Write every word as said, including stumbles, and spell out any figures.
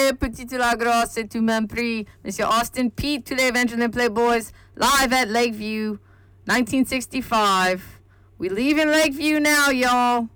Désolé, petit la grosse, c'est tout même prix. Monsieur Austin Pete, to the Evangeline Playboys, live at Lakeview, nineteen sixty-five. We leaving Lakeview now, y'all.